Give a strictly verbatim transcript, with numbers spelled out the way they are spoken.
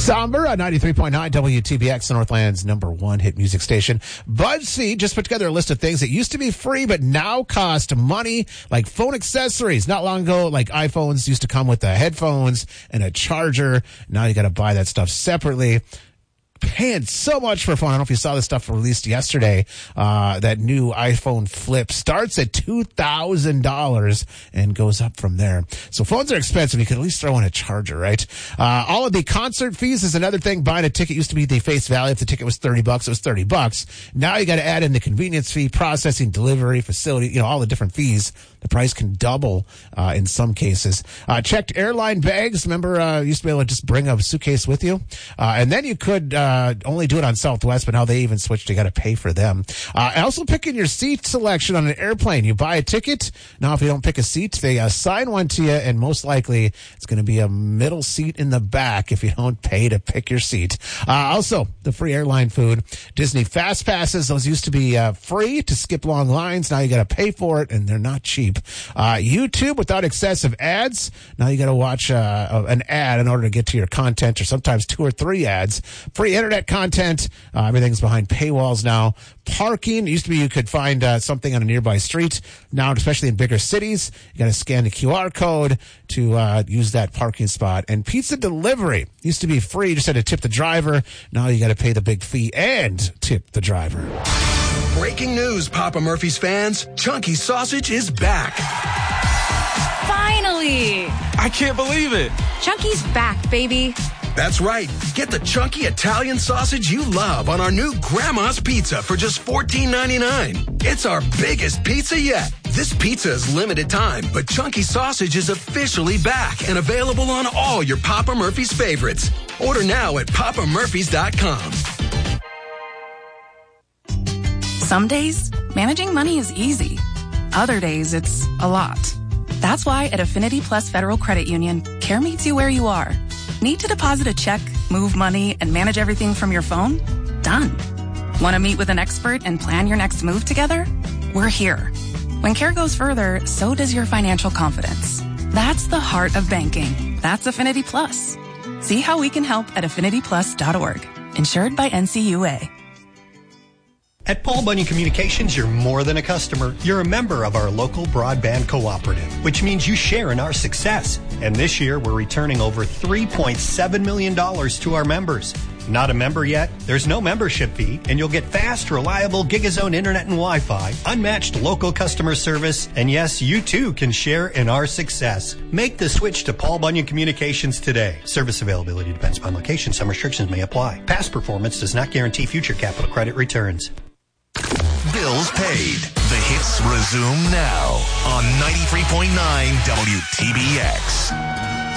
Somber on ninety-three point nine W T B X, Northland's number one hit music station. Buzzseed just put together a list of things that used to be free but now cost money, like phone accessories. Not long ago, like iPhones used to come with the headphones and a charger. Now you got to buy that stuff separately. Paying so much for a phone. I don't know if you saw this stuff released yesterday. Uh, that new iPhone Flip starts at two thousand dollars and goes up from there. So phones are expensive. You could at least throw in a charger, right? Uh, all of the concert fees is another thing. Buying a ticket used to be the face value. If the ticket was thirty bucks, it was thirty bucks. Now you got to add in the convenience fee, processing, delivery, facility, you know, all the different fees. The price can double, uh, in some cases. Uh, checked airline bags. Remember, uh, you used to be able to just bring a suitcase with you. Uh, and then you could, uh, only do it on Southwest, but now they even switched. You got to pay for them. Uh, also picking your seat selection on an airplane. You buy a ticket. Now, if you don't pick a seat, they assign one to you, and most likely it's going to be a middle seat in the back if you don't pay to pick your seat. Uh, also, the free airline food. Disney Fast Passes. Those used to be, uh, free to skip long lines. Now you got to pay for it, and they're not cheap. Uh, YouTube without excessive ads. Now you got to watch uh, an ad in order to get to your content, or sometimes two or three ads. Free internet content. Uh, everything's behind paywalls now. Parking. It used to be you could find uh, something on a nearby street. Now, especially in bigger cities, you got to scan the Q R code to uh, use that parking spot. And pizza delivery used to be free. You just had to tip the driver. Now you got to pay the big fee and tip the driver. Breaking news, Papa Murphy's fans. Chunky Sausage is back. Finally! I can't believe it. Chunky's back, baby. That's right. Get the chunky Italian sausage you love on our new Grandma's Pizza for just fourteen ninety-nine. It's our biggest pizza yet. This pizza is limited time, but Chunky Sausage is officially back and available on all your Papa Murphy's favorites. Order now at papa murphys dot com. Some days, managing money is easy. Other days, it's a lot. That's why at Affinity Plus Federal Credit Union, care meets you where you are. Need to deposit a check, move money, and manage everything from your phone? Done. Want to meet with an expert and plan your next move together? We're here. When care goes further, so does your financial confidence. That's the heart of banking. That's Affinity Plus. See how we can help at affinity plus dot org. Insured by N C U A. At Paul Bunyan Communications, you're more than a customer. You're a member of our local broadband cooperative, which means you share in our success. And this year, we're returning over three point seven million dollars to our members. Not a member yet? There's no membership fee, and you'll get fast, reliable Gigazone internet and Wi-Fi, unmatched local customer service, and yes, you too can share in our success. Make the switch to Paul Bunyan Communications today. Service availability depends upon location. Some restrictions may apply. Past performance does not guarantee future capital credit returns. Bills paid. The hits resume now on ninety-three point nine W T B X.